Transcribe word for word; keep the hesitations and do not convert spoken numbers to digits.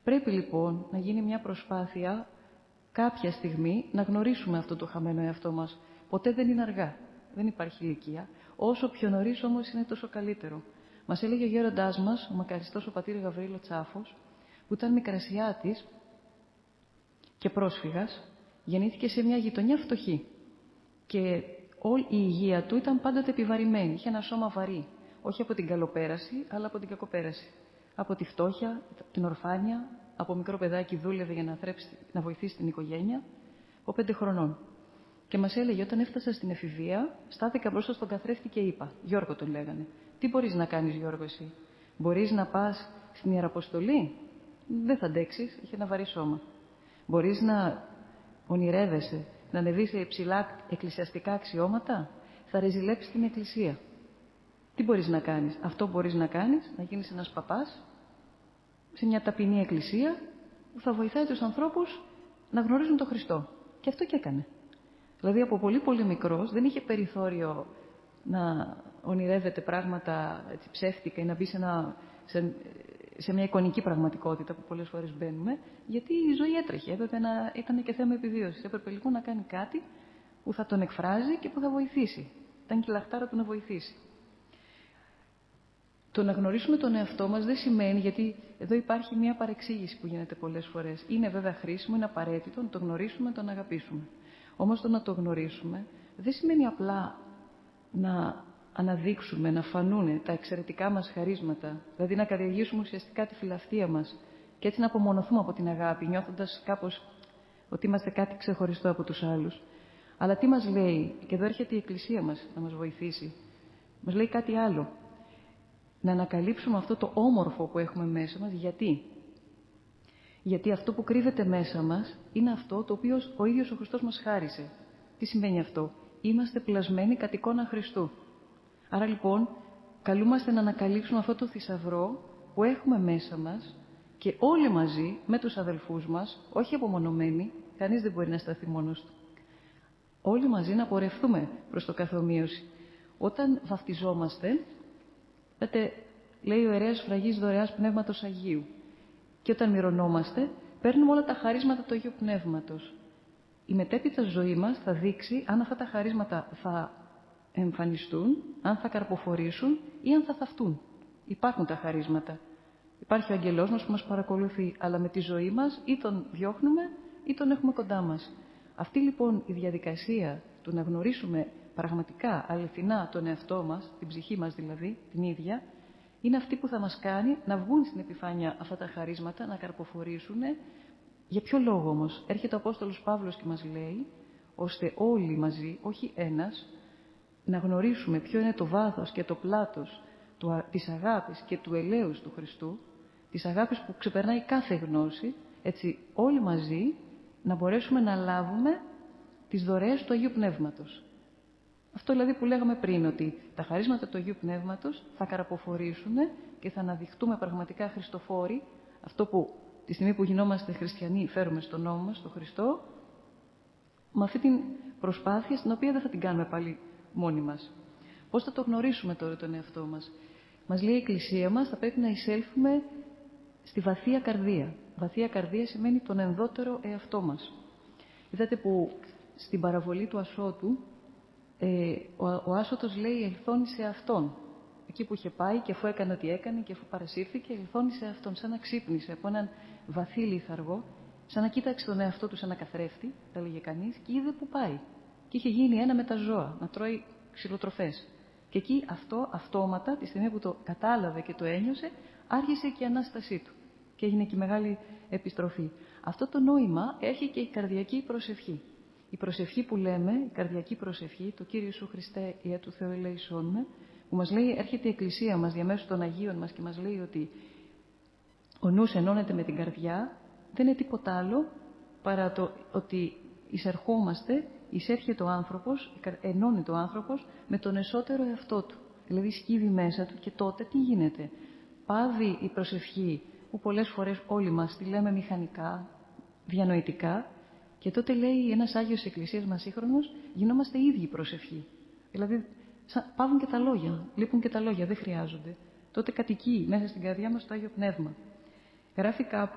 Πρέπει λοιπόν να γίνει μια προσπάθεια κάποια στιγμή να γνωρίσουμε αυτό το χαμένο εαυτό μας. Ποτέ δεν είναι αργά. Δεν υπάρχει ηλικία. Όσο πιο νωρίς όμως είναι τόσο καλύτερο. Μας έλεγε ο γέροντάς μας, ο μακαριστός ο πατήρ Γαβρίλο Τσάφος, που ήταν Μικρασιάτης και πρόσφυγας, γεννήθηκε σε μια γειτονιά φτωχή. Και όλη η υγεία του ήταν πάντοτε επιβαρημένη. Είχε ένα σώμα βαρύ. Όχι από την καλοπέραση, αλλά από την κακοπέραση. Από τη φτώχεια, την ορφάνεια, από μικρό παιδάκι δούλευε για να, θρέψει, να βοηθήσει την οικογένεια, από πέντε χρονών. Και μας έλεγε, όταν έφτασα στην εφηβεία, στάθηκα μπροστά στον καθρέφτη και είπα, Γιώργο τον λέγανε, τι μπορείς να κάνεις Γιώργο εσύ, μπορείς να πας στην Ιεραποστολή, δεν θα αντέξεις, είχε ένα βαρύ σώμα. Μπορείς να ονειρεύεσαι, να ανεβείς σε υψηλά εκκλησιαστικά αξιώματα, θα ρεζιλέψεις την εκκλησία. Τι μπορείς να κάνεις, αυτό μπορείς να κάνεις, να γίνεις ένας παπάς σε μια ταπεινή εκκλησία που θα βοηθάει τους ανθρώπους να γνωρίζουν τον Χριστό. Και αυτό και έκανε. Δηλαδή από πολύ πολύ μικρός δεν είχε περιθώριο να ονειρεύεται πράγματα έτσι, ψεύτικα ή να μπει σε, ένα, σε, σε μια εικονική πραγματικότητα που πολλές φορές μπαίνουμε, γιατί η ζωή έτρεχε, έπρεπε να ήταν και θέμα επιβίωσης. Έπρεπε λοιπόν να κάνει κάτι που θα τον εκφράζει και που θα βοηθήσει. Ήταν και η λαχτάρα του να βοηθήσει. Το να γνωρίσουμε τον εαυτό μας δεν σημαίνει, γιατί εδώ υπάρχει μια παρεξήγηση που γίνεται πολλές φορές. Είναι βέβαια χρήσιμο, είναι απαραίτητο να το γνωρίσουμε, να τον αγαπήσουμε. Όμως το να το γνωρίσουμε δεν σημαίνει απλά να αναδείξουμε, να φανούν τα εξαιρετικά μας χαρίσματα, δηλαδή να καλλιεργήσουμε ουσιαστικά τη φιλαυτία μας και έτσι να απομονωθούμε από την αγάπη, νιώθοντας κάπως ότι είμαστε κάτι ξεχωριστό από τους άλλους. Αλλά τι μας λέει, και εδώ έρχεται η Εκκλησία μας να μας βοηθήσει, μας λέει κάτι άλλο. Να ανακαλύψουμε αυτό το όμορφο που έχουμε μέσα μας. Γιατί? Γιατί αυτό που κρύβεται μέσα μας είναι αυτό το οποίο ο ίδιος ο Χριστός μας χάρισε. Τι σημαίνει αυτό? Είμαστε πλασμένοι κατ' εικόνα Χριστού. Άρα λοιπόν καλούμαστε να ανακαλύψουμε αυτό το θησαυρό που έχουμε μέσα μας και όλοι μαζί με τους αδελφούς μας, όχι απομονωμένοι, κανείς δεν μπορεί να σταθεί μόνος του. Όλοι μαζί να πορευτούμε προς το καθομοίωση. Όταν βαφτιζόμαστε, λέτε, λέει ο ιερέας φραγής δωρεάς Πνεύματος Αγίου. Και όταν μυρωνόμαστε, παίρνουμε όλα τα χαρίσματα του Αγίου Πνεύματος. Η μετέπειτα ζωή μας θα δείξει αν αυτά τα χαρίσματα θα εμφανιστούν, αν θα καρποφορήσουν ή αν θα θαυτούν. Υπάρχουν τα χαρίσματα. Υπάρχει ο αγγελός μας που μας παρακολουθεί, αλλά με τη ζωή μας ή τον διώχνουμε ή τον έχουμε κοντά μας. Αυτή λοιπόν η διαδικασία του να γνωρίσουμε πραγματικά, αληθινά τον εαυτό μας, την ψυχή μας δηλαδή, την ίδια, είναι αυτή που θα μας κάνει να βγουν στην επιφάνεια αυτά τα χαρίσματα, να καρποφορήσουν. Για ποιο λόγο όμως? Έρχεται ο Απόστολος Παύλος και μας λέει, ώστε όλοι μαζί, όχι ένας, να γνωρίσουμε ποιο είναι το βάθος και το πλάτος του, της αγάπης και του ελέους του Χριστού, της αγάπης που ξεπερνάει κάθε γνώση, έτσι όλοι μαζί να μπορέσουμε να λάβουμε τις δωρεές του Αγίου Πνεύματος. Αυτό δηλαδή που λέγαμε πριν, ότι τα χαρίσματα του Αγίου Πνεύματος θα καρποφορήσουν και θα αναδειχτούμε πραγματικά Χριστοφόροι, αυτό που τη στιγμή που γινόμαστε χριστιανοί φέρουμε στον νόμο μας, στον Χριστό, με αυτή την προσπάθεια στην οποία δεν θα την κάνουμε πάλι μόνοι μας. Πώς θα το γνωρίσουμε τώρα τον εαυτό μας? Μας λέει η Εκκλησία μας, θα πρέπει να εισέλθουμε στη βαθία καρδία. Βαθία καρδία σημαίνει τον ενδότερο εαυτό μας. Είδατε που στην παραβολή του Ασώτου, ε, ο, ο Άσωτος λέει ελθώνει σε αυτόν. Εκεί που είχε πάει και αφού έκανε ό,τι έκανε και αφού παρασύρθηκε, ελθώνει σε αυτόν, σαν να ξύπνησε από έναν βαθύ λιθαργό, σαν να κοίταξε τον εαυτό του σαν ένα καθρέφτη, τα λέγε κανείς, και είδε που πάει. Και είχε γίνει ένα με τα ζώα, να τρώει ξυλοτροφές. Και εκεί αυτό αυτόματα, τη στιγμή που το κατάλαβε και το ένιωσε, άρχισε και η Ανάστασή του. Και έγινε και η μεγάλη επιστροφή. Αυτό το νόημα έχει και η καρδιακή προσευχή. Η προσευχή που λέμε, η καρδιακή προσευχή, το Κύριε Ιησού Χριστέ, Ιε του Θεού ελέησόν με, που μας λέει, έρχεται η Εκκλησία μας διαμέσου των Αγίων μας και μας λέει ότι ο νους ενώνεται με την καρδιά, δεν είναι τίποτα άλλο παρά το ότι εισερχόμαστε, εισέρχεται ο άνθρωπος, ενώνεται ο άνθρωπος με τον εσωτερικό εαυτό του. Δηλαδή σκύβει μέσα του και τότε τι γίνεται? Πάβει η προσευχή που πολλές φορές όλοι μας τη λέμε μηχανικά, διανοητικά, και τότε λέει ένας Άγιος Εκκλησίας μας σύγχρονος, γινόμαστε ίδιοι προσευχή. Δηλαδή πάβουν και τα λόγια, λείπουν και τα λόγια, δεν χρειάζονται. Τότε κατοικεί μέσα στην καρδιά μας το Άγιο Πνεύμα. Γράφει κάπου